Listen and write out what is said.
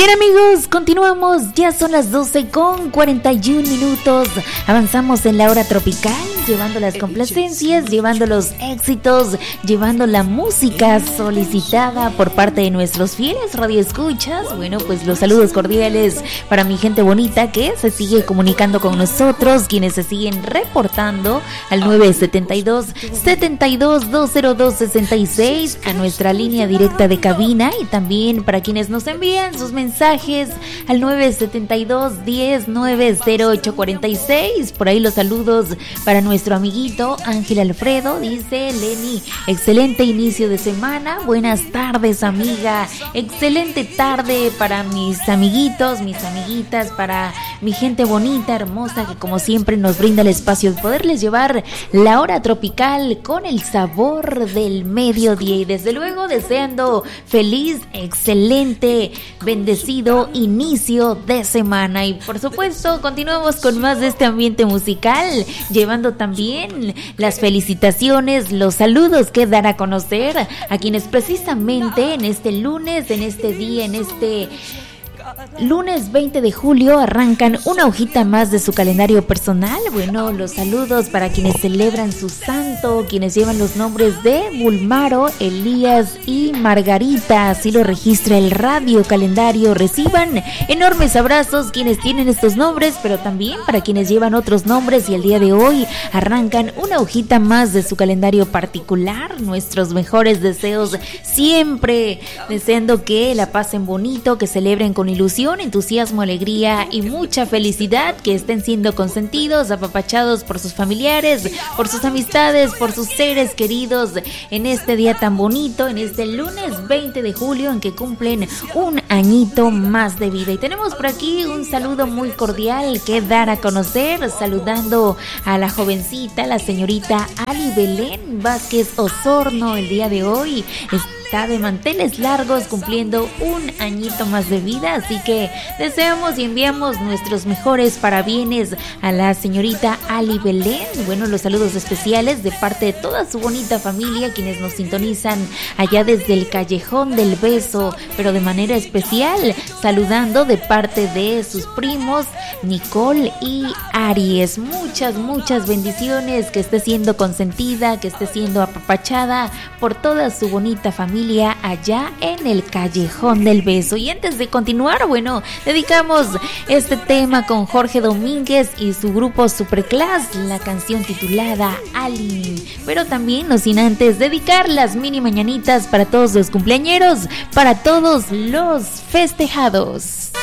Bien, amigos, continuamos. Ya son las 12:41. Avanzamos en la hora tropical, llevando las complacencias, llevando los éxitos, llevando la música solicitada por parte de nuestros fieles radioescuchas. Bueno, pues los saludos cordiales para mi gente bonita que se sigue comunicando con nosotros, quienes se siguen reportando al 972-72-202-66, a nuestra línea directa de cabina, y también para quienes nos envían sus mensajes al 972-10-90846. Por ahí los saludos para nuestro amiguito Ángel Alfredo. Dice Lenny: excelente inicio de semana, buenas tardes, amiga. Excelente tarde para mis amiguitos, mis amiguitas, para mi gente bonita, hermosa, que como siempre nos brinda el espacio de poderles llevar la hora tropical con el sabor del mediodía, y desde luego deseando feliz, excelente, bendecido inicio de semana. Y por supuesto continuamos con más de este ambiente musical, llevando también las felicitaciones, los saludos que dar a conocer a quienes precisamente en este lunes, en este día, en este lunes 20 de julio arrancan una hojita más de su calendario personal. Bueno, los saludos para quienes celebran su santo, quienes llevan los nombres de Bulmaro, Elías y Margarita. Así lo registra el radio calendario. Reciban enormes abrazos quienes tienen estos nombres, pero también para quienes llevan otros nombres y el día de hoy arrancan una hojita más de su calendario particular. Nuestros mejores deseos siempre, deseando que la pasen bonito, que celebren con ilusión, entusiasmo, alegría y mucha felicidad, que estén siendo consentidos, apapachados por sus familiares, por sus amistades, por sus seres queridos en este día tan bonito, en este lunes 20 de julio en que cumplen un añito más de vida. Y tenemos por aquí un saludo muy cordial que dar a conocer, saludando a la jovencita, la señorita Ali Belén Vázquez Osorno. El día de hoy está de manteles largos, cumpliendo un añito más de vida, así que deseamos y enviamos nuestros mejores parabienes a la señorita Ali Belén. Bueno, los saludos especiales de parte de toda su bonita familia, quienes nos sintonizan allá desde el Callejón del Beso, pero de manera especial saludando de parte de sus primos Nicole y Aries. Muchas bendiciones, que esté siendo consentida, que esté siendo apapachada por toda su bonita familia allá en el Callejón del Beso. Y antes de continuar, bueno, dedicamos este tema con Jorge Domínguez y su grupo Superclass, la canción titulada Ali. Pero también, no sin antes, dedicar las mini mañanitas para todos los cumpleañeros, para todos los festejados.